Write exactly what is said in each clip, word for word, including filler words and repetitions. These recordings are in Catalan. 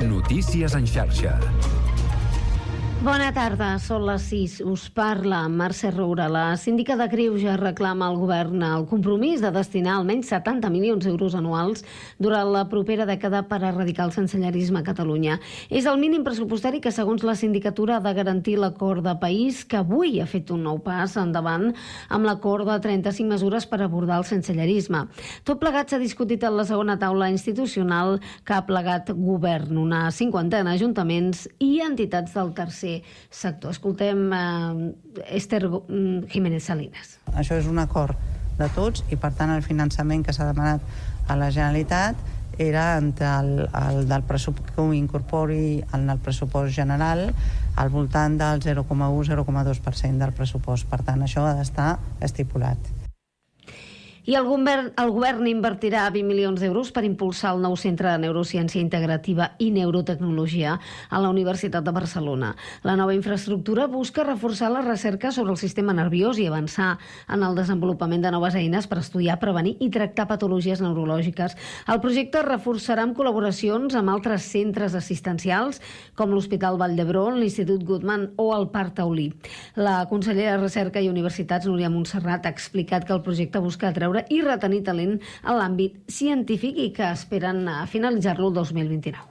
Notícies en xarxa. Bona tarda, són les sis. Us parla Mercè Roura. La síndica de Greuges reclama al govern el compromís de destinar almenys setanta milions d'euros anuals durant la propera dècada per erradicar el sensellarisme a Catalunya. És el mínim pressupostari que, segons la sindicatura, ha de garantir l'acord de país, que avui ha fet un nou pas endavant amb l'acord de trenta-cinc mesures per abordar el sensellarisme. Tot plegat s'ha discutit en la segona taula institucional que ha plegat govern, una cinquantena d'ajuntaments i entitats del tercer sector. Escoltem eh, Esther Jiménez Salinas. Això és un acord de tots i, per tant, el finançament que s'ha demanat a la Generalitat era entre el, el del pressupost que ho incorpori en el pressupost general al voltant del zero coma u a zero coma dos per cent del pressupost. Per tant, això ha d'estar estipulat. I el govern, el govern invertirà vint milions d'euros per impulsar el nou centre de neurociència integrativa i neurotecnologia a la Universitat de Barcelona. La nova infraestructura busca reforçar la recerca sobre el sistema nerviós i avançar en el desenvolupament de noves eines per estudiar, prevenir i tractar patologies neurològiques. El projecte reforçarà amb col·laboracions amb altres centres assistencials com l'Hospital Vall d'Hebron, l'Institut Guttmann o el Parc Taulí. La consellera de Recerca i Universitats, Núria Montserrat, ha explicat que el projecte busca atreure i retenir talent en l'àmbit científic i que esperen finalitzar-lo el dos mil vint-i-nou.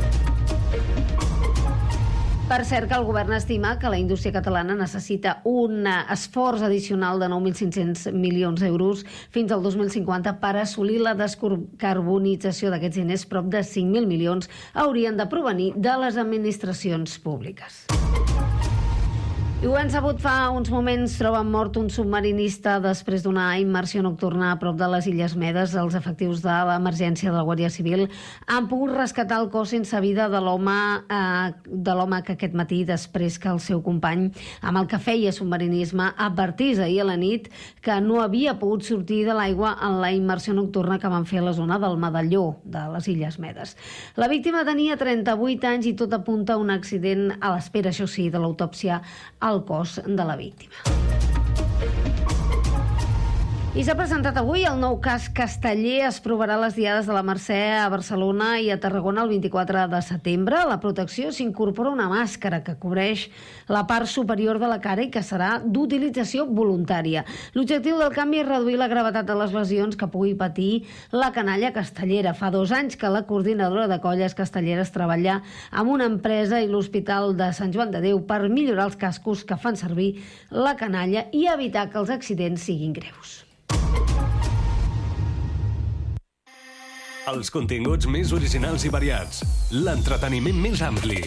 Per cert, que el govern estima que la indústria catalana necessita un esforç addicional de nou mil cinc-cents milions d'euros fins al dos mil cinquanta per assolir la descarbonització d'aquests diners. Prop de cinc mil milions haurien de provenir de les administracions públiques. I ho hem sabut fa uns moments, troben mort un submarinista després d'una immersió nocturna a prop de les Illes Medes. Els efectius de l'emergència de la Guàrdia Civil han pogut rescatar el cos sense vida de l'home eh, de l'home que aquest matí, després que el seu company, amb el que feia submarinisme, advertís ahir a la nit que no havia pogut sortir de l'aigua en la immersió nocturna que van fer a la zona del Medalló de les Illes Medes. La víctima tenia trenta-vuit anys i tot apunta a un accident, a l'espera, això sí, de l'autòpsia al cos de la víctima. I s'ha presentat avui el nou cas Casteller. Es provarà a les diades de la Mercè a Barcelona i a Tarragona el vint-i-quatre de setembre. A la protecció s'incorpora una màscara que cobreix la part superior de la cara i que serà d'utilització voluntària. L'objectiu del canvi és reduir la gravetat de les lesions que pugui patir la canalla castellera. Fa dos anys que la coordinadora de colles castelleres treballa amb una empresa i l'Hospital de Sant Joan de Déu per millorar els cascos que fan servir la canalla i evitar que els accidents siguin greus. Els continguts més originals i variats. L'entreteniment més ampli.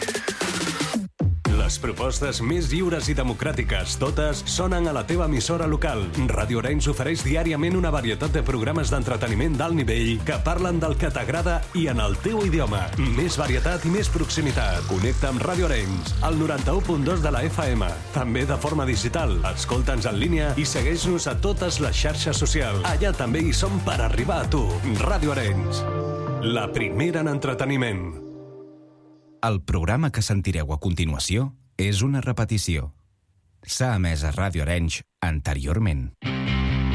Les propostes més lliures i democràtiques, totes sonen a la teva emissora local. Ràdio Arenys ofereix diàriament una varietat de programes d'entreteniment d'alt nivell que parlen del que t'agrada i en el teu idioma. Més varietat i més proximitat. Connecta amb Ràdio Arenys, al noranta-u punt dos de la F M. També de forma digital. Escolta'ns en línia i segueix-nos a totes les xarxes socials. Allà també hi som per arribar a tu. Ràdio Arenys, la primera en entreteniment. El programa que sentireu a continuació és una repetició. S'ha emès a Ràdio Arenys anteriorment.